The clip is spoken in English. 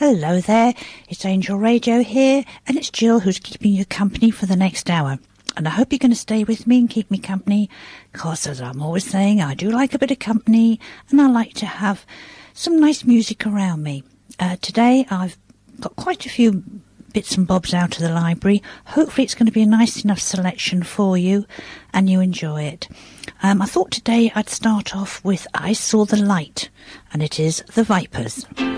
Hello there, it's Angel Radio here, and it's Jill who's keeping you company for the next hour. And I hope you're going to stay with me and keep me company, because as I'm always saying, I do like a bit of company, and I like to have some nice music around me. Today I've got quite a few bits and bobs out of the library. Hopefully it's going to be a nice enough selection for you, and you enjoy it. I thought today I'd start off with I Saw the Light, and it is The Vipers.